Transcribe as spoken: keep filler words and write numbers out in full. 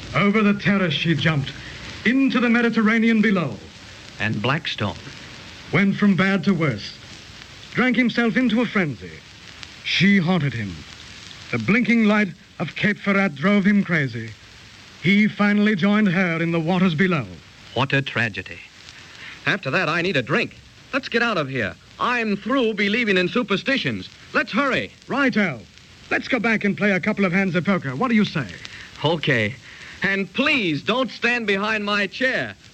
Over the terrace she jumped, into the Mediterranean below. And Blackstone went from bad to worse, drank himself into a frenzy. She haunted him. The blinking light of Cape Ferrat drove him crazy. He finally joined her in the waters below. What a tragedy. After that, I need a drink. Let's get out of here. I'm through believing in superstitions. Let's hurry. Righto. Let's go back and play a couple of hands of poker. What do you say? Okay. And please don't stand behind my chair.